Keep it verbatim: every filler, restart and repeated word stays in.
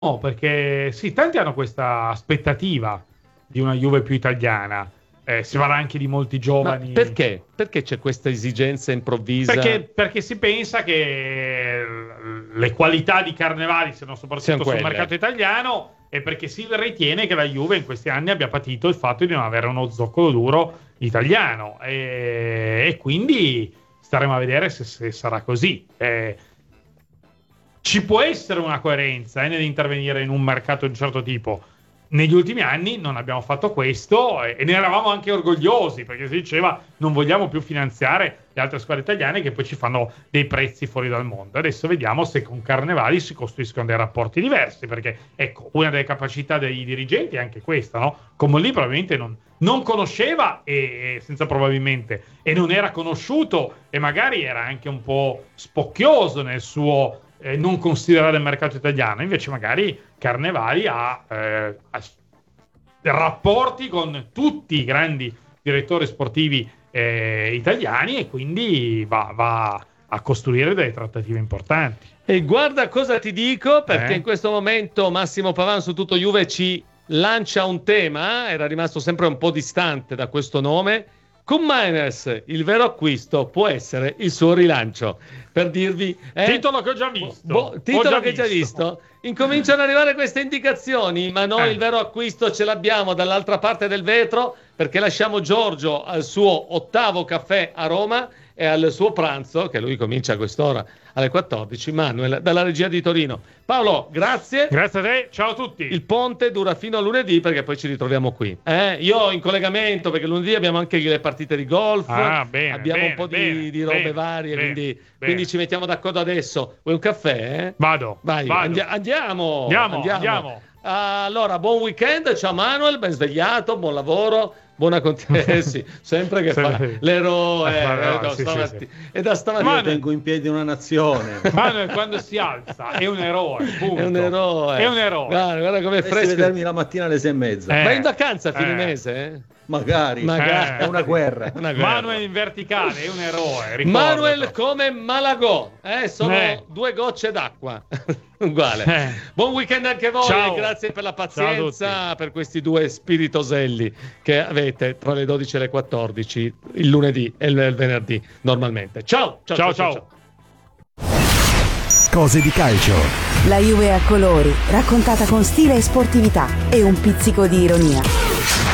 No, perché sì, tanti hanno questa aspettativa di una Juve più italiana. Eh, si parla anche di molti giovani. Ma perché? Perché c'è questa esigenza improvvisa? Perché, perché si pensa che le qualità di Carnevali siano soprattutto sul mercato italiano, e perché si ritiene che la Juve in questi anni abbia patito il fatto di non avere uno zoccolo duro italiano. E, e quindi staremo a vedere se, se sarà così. Eh, ci può essere una coerenza eh, nell'intervenire in un mercato di un certo tipo. Negli ultimi anni non abbiamo fatto questo e ne eravamo anche orgogliosi, perché si diceva non vogliamo più finanziare le altre squadre italiane che poi ci fanno dei prezzi fuori dal mondo. Adesso vediamo se con Carnevali si costruiscono dei rapporti diversi, perché ecco, una delle capacità dei dirigenti è anche questa, no? Come lì probabilmente non, non conosceva e, e senza probabilmente e non era conosciuto, e magari era anche un po' spocchioso nel suo Eh, non considerare il mercato italiano. Invece magari Carnevali ha, eh, ha rapporti con tutti i grandi direttori sportivi eh, italiani, e quindi va, va a costruire delle trattative importanti. E guarda cosa ti dico, perché eh? in questo momento Massimo Pavan su Tutto Juve ci lancia un tema, era rimasto sempre un po' distante da questo nome. Con Mainers il vero acquisto può essere il suo rilancio, per dirvi eh, titolo che ho già visto, bo, titolo già che hai già visto. Incominciano ad arrivare queste indicazioni, ma noi eh. il vero acquisto ce l'abbiamo dall'altra parte del vetro, perché lasciamo Giorgio al suo ottavo caffè a Roma e al suo pranzo, che lui comincia a quest'ora alle quattordici, Manuel dalla regia di Torino. Paolo, grazie. Grazie a te, ciao a tutti. Il ponte dura fino a lunedì, perché poi ci ritroviamo qui. Eh, io in collegamento, perché lunedì abbiamo anche le partite di golf, ah, bene, abbiamo bene, un po' bene, di, di robe bene, varie, bene, quindi, bene. quindi ci mettiamo d'accordo adesso. Vuoi un caffè? Eh? Vado. Vai, vado. Andi- andiamo. Andiamo, andiamo. andiamo. Allora, buon weekend, ciao Manuel, ben svegliato, buon lavoro, buona continuazione. Eh sì, sempre che fa l'eroe. Eh, eh, no, da sì, stamattina. sì, sì. E da stamattina Io tengo in piedi una nazione. Manuel quando si alza è un eroe, punto. È un eroe. È un eroe. Guarda, guarda com'è fresco. vedermi la mattina alle sei e mezza. Eh. Vai in vacanza a fine Eh. mese? Eh? Magari. Magari. È una guerra. Una guerra. Manuel in verticale è un eroe. Manuel come Malagò, eh? Sono Eh. due gocce d'acqua. Uguale. Eh. Buon weekend anche a voi. Ciao. Grazie per la Ciao a pazienza, per questi due spiritoselli che avete tra le dodici e le quattordici il lunedì e il venerdì normalmente. Ciao, ciao, ciao, Ciao, ciao. ciao. Cose di calcio. La Juve a colori, raccontata con stile e sportività e un pizzico di ironia.